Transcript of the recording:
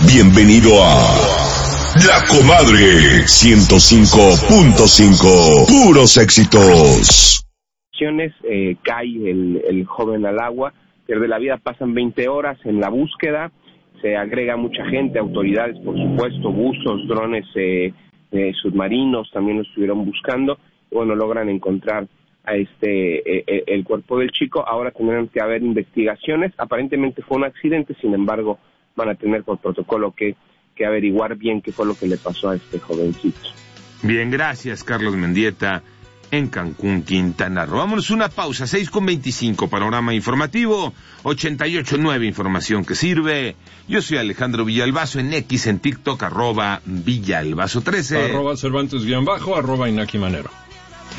Bienvenido a La Comadre 105.5. Puros éxitos. Cae el joven al agua, pierde la vida, pasan 20 horas en la búsqueda, se agrega mucha gente, autoridades por supuesto, buzos, drones submarinos también lo estuvieron buscando, y bueno, logran encontrar a el cuerpo del chico. Ahora tendrán que haber investigaciones, aparentemente fue un accidente, sin embargo van a tener por protocolo que averiguar bien qué fue lo que le pasó a este jovencito. Bien, gracias Carlos Mendieta en Cancún, Quintana Roo. Vámonos una pausa, 6:25, panorama informativo, 88.9, información que sirve. Yo soy Alejandro Villalbazo, en X, en TikTok, @Villalbazo13. @Cervantes_, @Inaki Manero.